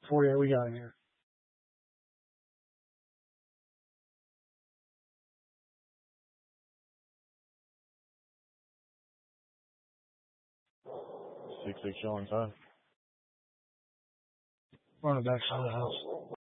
48 we got in here. Six showing time. We're on the back side of the house.